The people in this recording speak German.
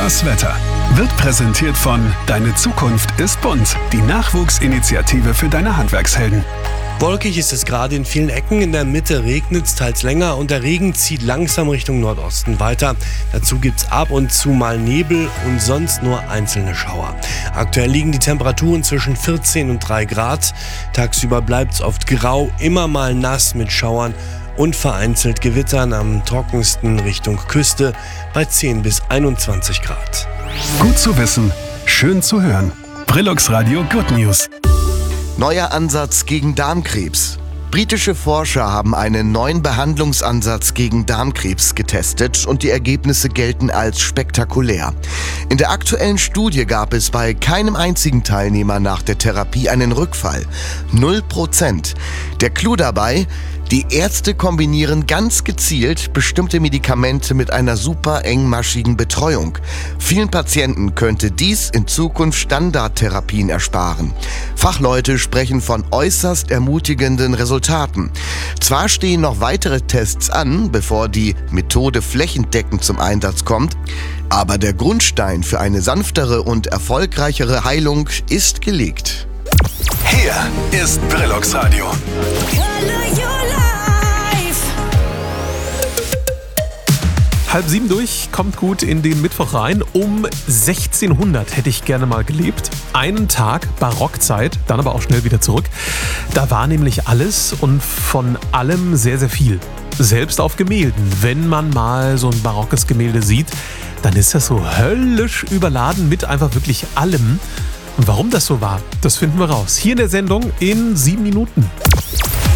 Das Wetter wird präsentiert von Deine Zukunft ist bunt, die Nachwuchsinitiative für deine Handwerkshelden. Wolkig ist es gerade in vielen Ecken, in der Mitte regnet es teils länger und der Regen zieht langsam Richtung Nordosten weiter. Dazu gibt es ab und zu mal Nebel und sonst nur einzelne Schauer. Aktuell liegen die Temperaturen zwischen 14 und 3 Grad. Tagsüber bleibt es oft grau, immer mal nass mit Schauern und vereinzelt Gewittern, am trockensten Richtung Küste bei 10 bis 21 Grad. Gut zu wissen, schön zu hören. Brillux Radio Good News. Neuer Ansatz gegen Darmkrebs. Britische Forscher haben einen neuen Behandlungsansatz gegen Darmkrebs getestet und die Ergebnisse gelten als spektakulär. In der aktuellen Studie gab es bei keinem einzigen Teilnehmer nach der Therapie einen Rückfall. 0%. Der Clou dabei: Die Ärzte kombinieren ganz gezielt bestimmte Medikamente mit einer super engmaschigen Betreuung. Vielen Patienten könnte dies in Zukunft Standardtherapien ersparen. Fachleute sprechen von äußerst ermutigenden Resultaten. Zwar stehen noch weitere Tests an, bevor die Methode flächendeckend zum Einsatz kommt, aber der Grundstein für eine sanftere und erfolgreichere Heilung ist gelegt. Hier ist Brillux Radio. Halb 7 durch, kommt gut in den Mittwoch rein. Um 1600 hätte ich gerne mal gelebt. Einen Tag Barockzeit, dann aber auch schnell wieder zurück. Da war nämlich alles und von allem sehr, sehr viel. Selbst auf Gemälden. Wenn man mal so ein barockes Gemälde sieht, dann ist das so höllisch überladen mit einfach wirklich allem. Und warum das so war, das finden wir raus. Hier in der Sendung in 7 Minuten.